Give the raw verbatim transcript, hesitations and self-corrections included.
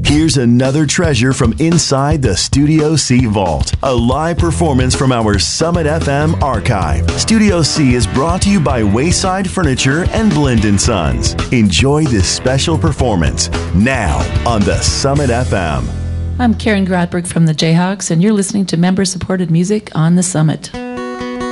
Here's another treasure from inside the Studio C Vault, a live performance from our Summit F M archive. Studio C is brought to you by Wayside Furniture and Blind and Sons. Enjoy this special performance now on the Summit F M. I'm Karen Gradberg from the Jayhawks, and you're listening to member-supported music on the Summit.